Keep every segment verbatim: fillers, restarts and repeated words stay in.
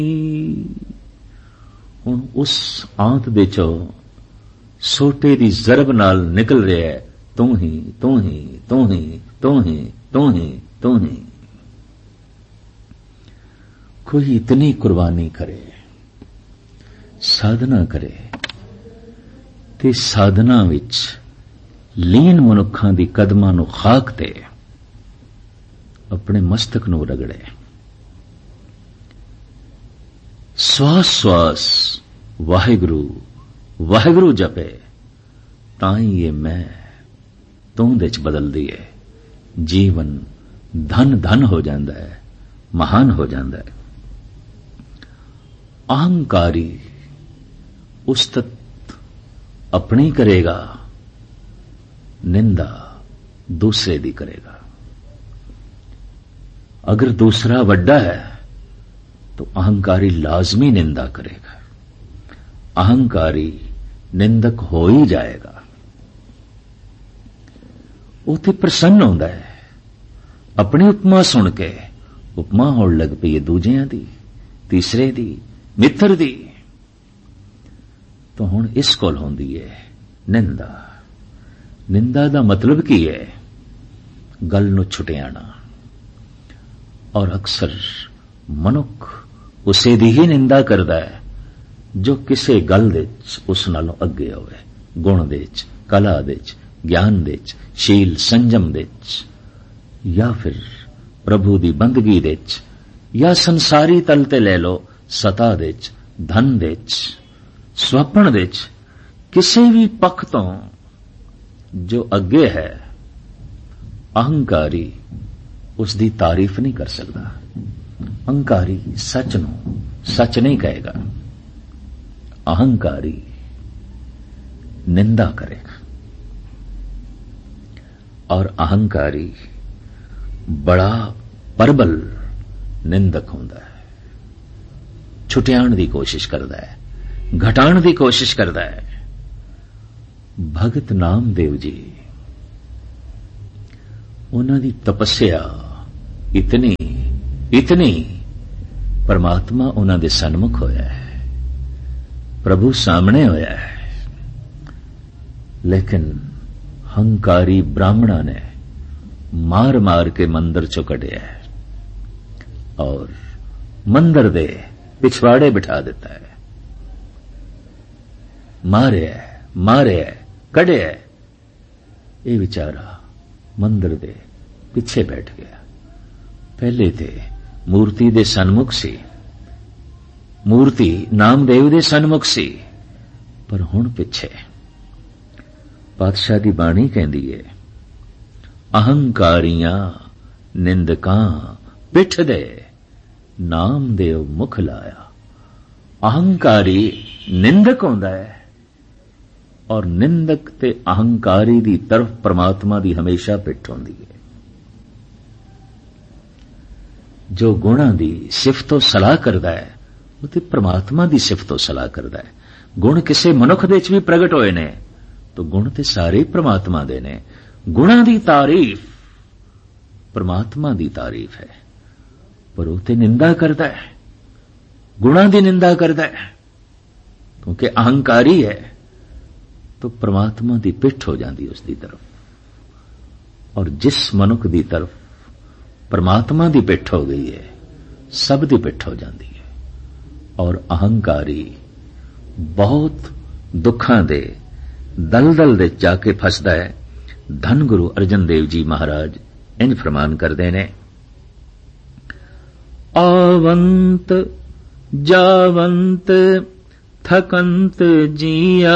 हुण उस आंत दे चो सोटे दी जरब नाल निकल रहा है, तू ही तू ही तू ही तू ही तू ही तू ही। कोई इतनी कुर्बानी करे, साधना करे ते साधना विच लीन मनुखां दी कदमां नूं खाक ते अपने मस्तक नूं रगड़े, श्वास श्वास वाहिगुरु वाहिगुरु जपे, तां ही ये मैं तूं दे च बदलदी है। जीवन धन धन हो जाता है, महान हो जाता है। अहंकारी उस्तत अपनी करेगा, निंदा दूसरे दी करेगा। अगर दूसरा वड्डा है तो अहंकारी लाजमी निंदा करेगा, अहंकारी निंदक हो ही जाएगा। वो तो प्रसन्न होता है, अपनी उपमा सुन के उपमा होण लग पई दूजियां दी, तीसरे दी, मित्र दी। तो हुण इस कोल होंदी है निंदा। निंदा दा मतलब की है? गल नूं छुटियाना। और अक्सर मनुख उसे दी ही निंदा करदा है जो किसे गल दे उस नालों अगे होवे, गुण दे च, कला दे च, ज्ञान दे च, शील संजम दे च, या फिर प्रभु दी बंदगी दे च, या संसारी तल ते ले लो सता दे च, धन दे च, स्वपन दे च, किसी भी पक्ष तो जो अगे है, अहंकारी उसकी तारीफ नहीं कर सकता। अहंकारी सच नूं सच नहीं कहेगा, अहंकारी निंदा करेगा। और अहंकारी बड़ा प्रबल निंदक होंदा है, छुटियाण की कोशिश करता है, घटाण की कोशिश करता है। भगत नामदेव जी, उन्हां दी तपस्या इतनी इतनी, परमात्मा उन्हां दे सन्मुख होया है, प्रभु सामने होया है, लेकिन हंकारी ब्राह्मणा ने मार मार के मंदिर चो कढ़िया है और मंदिर दे पिछवाड़े बिठा देता है। मारे मारे कढ़े, ये बेचारा मंदिर दे पिछे बैठ गया। पहले ते मूर्ति दे सन्मुख सी, मूर्ति नामदेव दे सन्मुख सी, पर हुण पिछे। पातशाह दी बाणी कहंदी है, अहंकारियां निंदकां पिठ दे, नामदेव मुख लाया। अहंकारी निंदक होंदा है और निंदक ते अहंकारी दी तरफ परमात्मा दी हमेशा पिठ होंदी है। जो गुणां दी सिफतो सलाह करदा है वो ते परमात्मा दी सिफतो सलाह करदा है। गुण किसे मनुख दे च भी प्रगट होए ने तो गुण ते सारे परमात्मा दे ने। गुणां दी तारीफ परमात्मा दी तारीफ है, पर वो ते निंदा करदा है, गुणां दी निंदा करदा है, क्योंकि अहंकारी है। तो परमात्मा दी पिठ हो जाती उसकी तरफ। और जिस मनुख दी तरफ परमात्मा दी पिठ हो गई है, सब दी पिठ हो जाती है। और अहंकारी बहुत दुखां दे दलदल दे जाके फसदा है। धन गुरु अर्जन देव जी महाराज इंज फरमान करदे ने, आवंत जावंत थकंत जिया,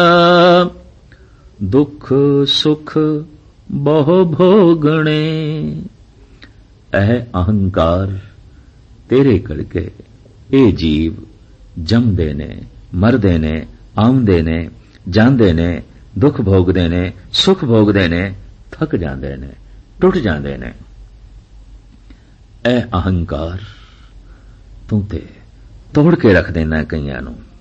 दुख सुख बहु भोगणे। एह अहंकार तेरे करके ए जीव जमदे ने, मरदे ने, आउंदे ने, जांदे ने, दुख भोगदे ने, सुख भोगदे ने, थक जांदे ने, टुट जांदे ने। ए अहंकार तू ते तोड़ के रख देना कईयां नूं।